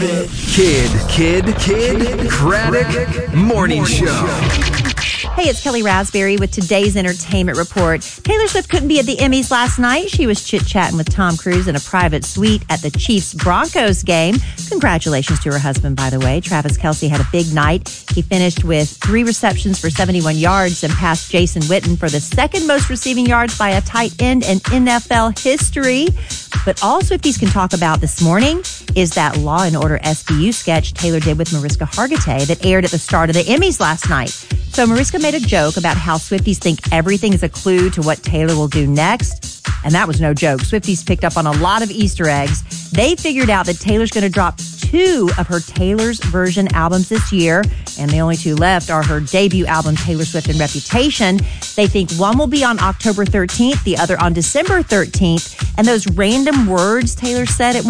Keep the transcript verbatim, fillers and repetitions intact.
love it. Kid, Kid, Kid, Craddock Morning Show. Hey, it's Kelly Raspberry with today's entertainment report. Taylor Swift couldn't be at the Emmys last night. She was chit-chatting with Tom Cruise in a private suite at the Chiefs-Broncos game. Congratulations to her husband, by the way. Travis Kelce had a big night. He finished with three receptions for seventy-one yards and passed Jason Witten for the second most receiving yards by a tight end in N F L history. But all Swifties can talk about this morning is that Law and Order S V U sketch Taylor did with Mariska Hargitay that aired at the start of the Emmys last night. So Mariska made a joke about how Swifties think everything is a clue to what Taylor will do next. And that was no joke. Swifties picked up on a lot of Easter eggs. They figured out that Taylor's going to drop two of her Taylor's Version albums this year. And the only two left are her debut album, Taylor Swift and Reputation. They think one will be on October thirteenth, the other on December thirteenth. And those random words Taylor said at one